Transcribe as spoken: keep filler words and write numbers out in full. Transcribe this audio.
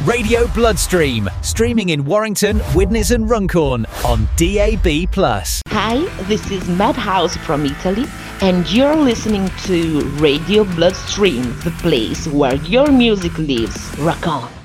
Radio Bloodstream, streaming in Warrington, Widnes and Runcorn on D A B plus. Hi, this is Madhouse from Italy, and you're listening to Radio Bloodstream, the place where your music lives. Rock on!